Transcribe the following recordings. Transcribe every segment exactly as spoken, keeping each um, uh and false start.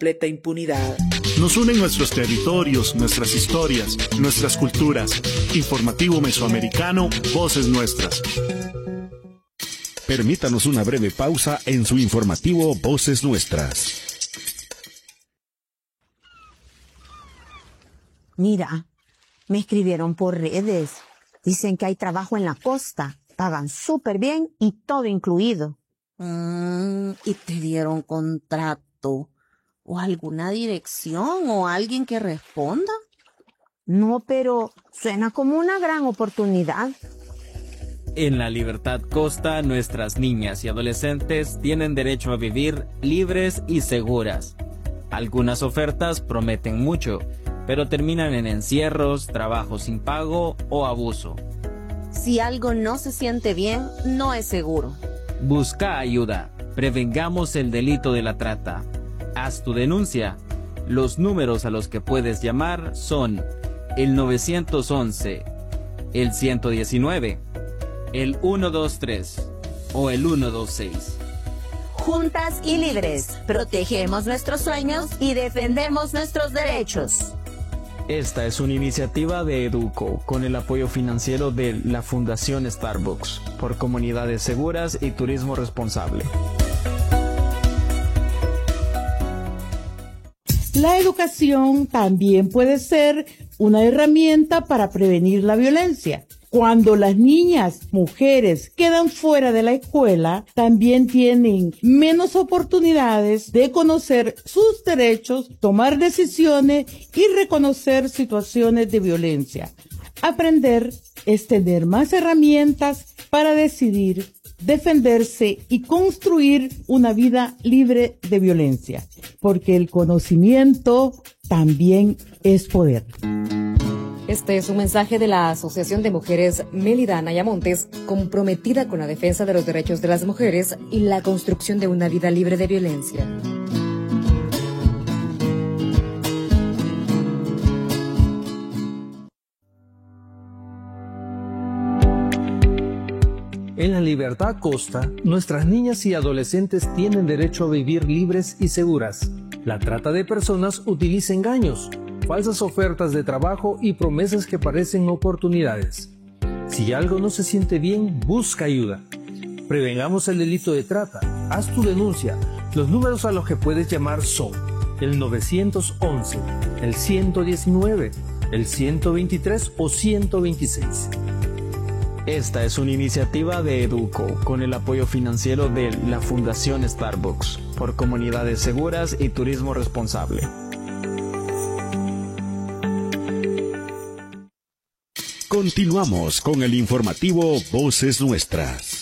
completa impunidad. Nos unen nuestros territorios, nuestras historias, nuestras culturas. Informativo Mesoamericano, Voces Nuestras. Permítanos una breve pausa en su informativo Voces Nuestras. Mira, me escribieron por redes. Dicen que hay trabajo en la costa. Pagan súper bien y todo incluido. Mm, ¿y te dieron contrato? ¿O alguna dirección o alguien que responda? No, pero suena como una gran oportunidad. En la Libertad Costa, nuestras niñas y adolescentes tienen derecho a vivir libres y seguras. Algunas ofertas prometen mucho, pero terminan en encierros, trabajo sin pago o abuso. Si algo no se siente bien, no es seguro. Busca ayuda. Prevengamos el delito de la trata. Haz tu denuncia. Los números a los que puedes llamar son el nueve once, el ciento diecinueve, el ciento veintitrés o el ciento veintiséis. Juntas y libres, protegemos nuestros sueños y defendemos nuestros derechos. Esta es una iniciativa de Educo con el apoyo financiero de la Fundación Starbucks por comunidades seguras y turismo responsable. La educación también puede ser una herramienta para prevenir la violencia. Cuando las niñas, mujeres quedan fuera de la escuela, también tienen menos oportunidades de conocer sus derechos, tomar decisiones y reconocer situaciones de violencia. Aprender es tener más herramientas para decidir, defenderse y construir una vida libre de violencia, porque el conocimiento también es poder. Este es un mensaje de la Asociación de Mujeres Mélida Anaya Montes, comprometida con la defensa de los derechos de las mujeres y la construcción de una vida libre de violencia. En la Libertad Costa, nuestras niñas y adolescentes tienen derecho a vivir libres y seguras. La trata de personas utiliza engaños, falsas ofertas de trabajo y promesas que parecen oportunidades. Si algo no se siente bien, busca ayuda. Prevengamos el delito de trata. Haz tu denuncia. Los números a los que puedes llamar son el nueve once, el ciento diecinueve, el ciento veintitrés o ciento veintiséis. Esta es una iniciativa de Educo con el apoyo financiero de la Fundación Starbucks por comunidades seguras y turismo responsable. Continuamos con el informativo Voces Nuestras.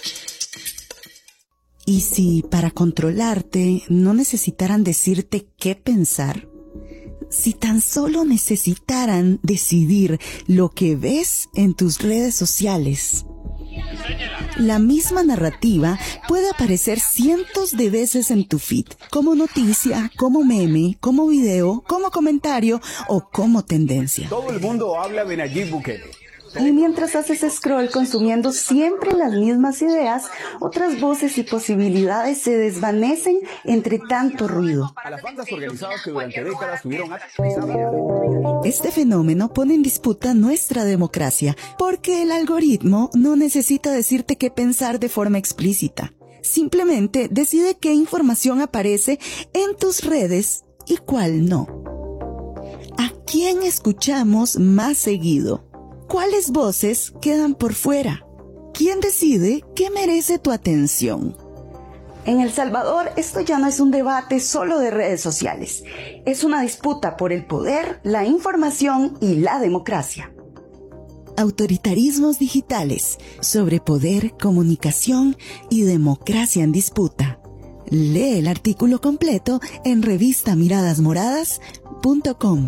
¿Y si para controlarte no necesitaran decirte qué pensar? Si tan solo necesitaran decidir lo que ves en tus redes sociales. La misma narrativa puede aparecer cientos de veces en tu feed, como noticia, como meme, como video, como comentario o como tendencia. Todo el mundo habla de Nayib Bukele. Y mientras haces scroll consumiendo siempre las mismas ideas, otras voces y posibilidades se desvanecen entre tanto ruido. A las bandas organizadas que durante décadas tuvieron actos. Este fenómeno pone en disputa nuestra democracia, porque el algoritmo no necesita decirte qué pensar de forma explícita. Simplemente decide qué información aparece en tus redes y cuál no. ¿A quién escuchamos más seguido? ¿Cuáles voces quedan por fuera? ¿Quién decide qué merece tu atención? En El Salvador, esto ya no es un debate solo de redes sociales. Es una disputa por el poder, la información y la democracia. Autoritarismos digitales, sobre poder, comunicación y democracia en disputa. Lee el artículo completo en revista miradas moradas punto com.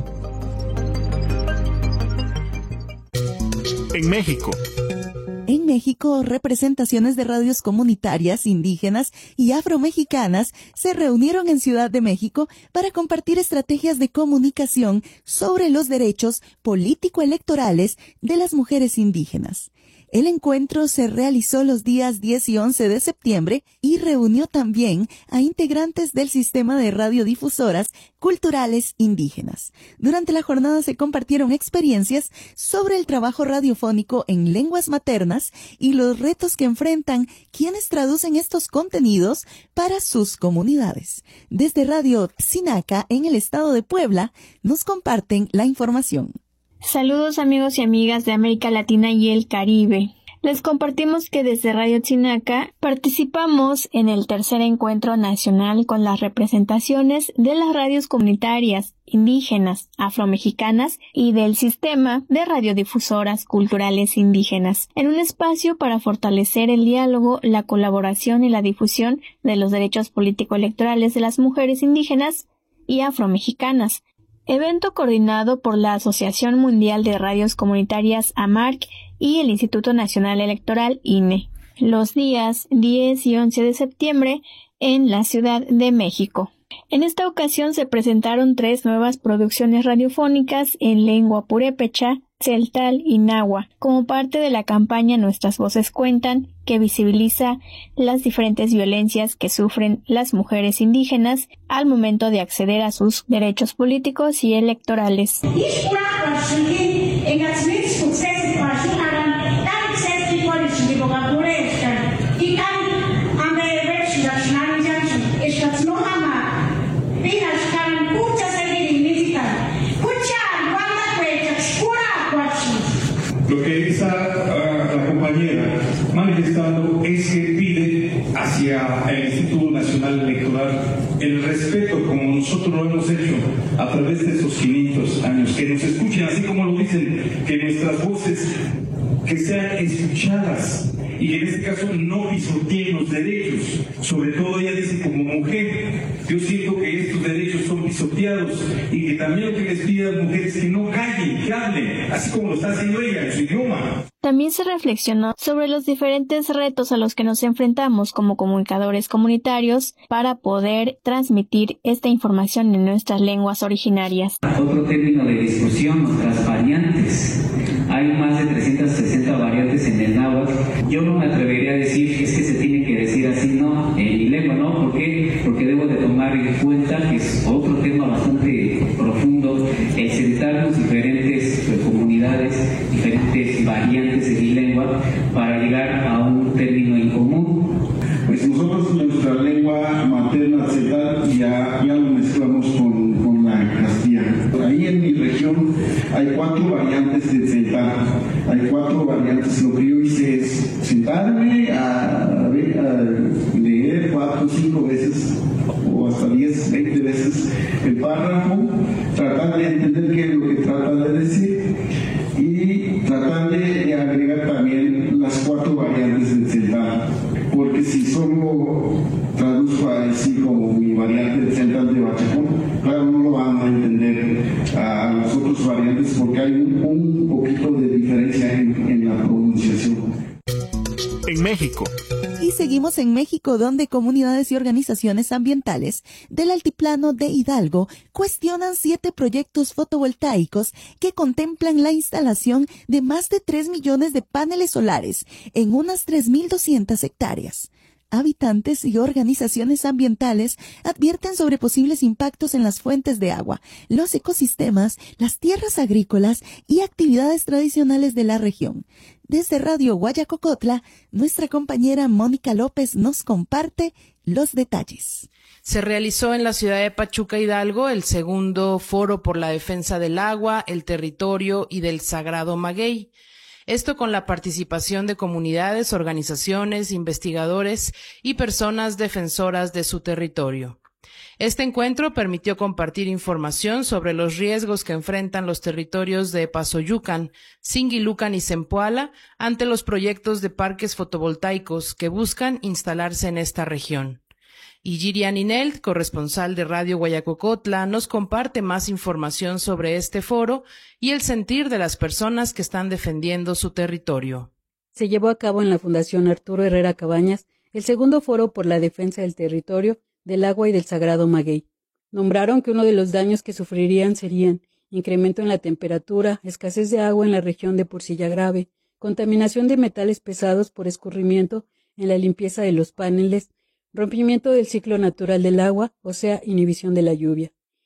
En México. En México, representaciones de radios comunitarias, indígenas y afromexicanas se reunieron en Ciudad de México para compartir estrategias de comunicación sobre los derechos político-electorales de las mujeres indígenas. El encuentro se realizó los días diez y once de septiembre y reunió también a integrantes del sistema de radiodifusoras culturales indígenas. Durante la jornada se compartieron experiencias sobre el trabajo radiofónico en lenguas maternas y los retos que enfrentan quienes traducen estos contenidos para sus comunidades. Desde Radio Tzinaca, en el estado de Puebla, nos comparten la información. Saludos amigos y amigas de América Latina y el Caribe. Les compartimos que desde Radio Tzinaca participamos en el tercer encuentro nacional con las representaciones de las radios comunitarias, indígenas, afromexicanas y del sistema de radiodifusoras culturales indígenas, en un espacio para fortalecer el diálogo, la colaboración y la difusión de los derechos político-electorales de las mujeres indígenas y afromexicanas. Evento coordinado por la Asociación Mundial de Radios Comunitarias A M A R C y el Instituto Nacional Electoral I N E, los días diez y once de septiembre en la Ciudad de México. En esta ocasión se presentaron tres nuevas producciones radiofónicas en lengua purépecha, tzeltal y náhuatl, como parte de la campaña Nuestras Voces Cuentan, que visibiliza las diferentes violencias que sufren las mujeres indígenas al momento de acceder a sus derechos políticos y electorales. Lo que esa uh, la compañera manifestando es que pide hacia el Instituto Nacional Electoral el respeto, como nosotros lo hemos hecho a través de esos quinientos años, que nos escuchen, así como lo dicen, que nuestras voces que sean escuchadas y que en este caso no pisoteen los derechos. Sobre todo ella dice, como mujer, yo siento que estos derechos son pisoteados y que también lo que les pide a las mujeres es que no callen, que hablen, así como lo está haciendo ella en su idioma. También se reflexionó sobre los diferentes retos a los que nos enfrentamos como comunicadores comunitarios para poder transmitir esta información en nuestras lenguas originarias. Otro término de discusión, las variantes. Hay más de trescientas sesenta variantes en el náhuatl. Yo no me atrevería a decir es que se tiene que decir así, no, en mi lengua, ¿no? ¿Por qué? Porque debo de tomar en cuenta que es otro tema bastante profundo, el sentarnos diferentes comunidades, diferentes variantes en mi lengua para llegar a un término en común. Pues nosotros nuestra lengua materna tzeltal ya, ya lo mezclamos con, con la castellana. Ahí en mi región hay cuatro variantes de tzeltal, hay cuatro variantes. Lo que yo hice es sentarme a, a, a leer cuatro o cinco veces o hasta diez, veinte veces el párrafo, tratar de entender qué es lo que trata de decir y tratar de agregar también las cuatro variantes de tzeltal, porque si solo traduzco así como mi variante de tzeltal de Bachacón, claro, no lo van a entender a las otras variantes porque hay un, un poquito de diferencia en, en la pronunciación. En México. Y seguimos en México, donde comunidades y organizaciones ambientales del altiplano de Hidalgo cuestionan siete proyectos fotovoltaicos que contemplan la instalación de más de tres millones de paneles solares en unas tres mil doscientas hectáreas. Habitantes y organizaciones ambientales advierten sobre posibles impactos en las fuentes de agua, los ecosistemas, las tierras agrícolas y actividades tradicionales de la región. Desde Radio Guayacocotla, nuestra compañera Mónica López nos comparte los detalles. Se realizó en la ciudad de Pachuca, Hidalgo, el segundo Foro por la Defensa del Agua, el Territorio y del Sagrado Maguey. Esto con la participación de comunidades, organizaciones, investigadores y personas defensoras de su territorio. Este encuentro permitió compartir información sobre los riesgos que enfrentan los territorios de Pasoyucan, Singilucan y Zempoala ante los proyectos de parques fotovoltaicos que buscan instalarse en esta región. Y Girian Inelt, corresponsal de Radio Guayacocotla, nos comparte más información sobre este foro y el sentir de las personas que están defendiendo su territorio. Se llevó a cabo en la Fundación Arturo Herrera Cabañas el segundo foro por la defensa del territorio, del agua y del Sagrado Maguey. Nombraron que uno de los daños que sufrirían serían incremento en la temperatura, escasez de agua en la región de Porcilla Grave, contaminación de metales pesados por escurrimiento en la limpieza de los paneles, rompimiento del ciclo natural del agua, o sea, inhibición de la lluvia.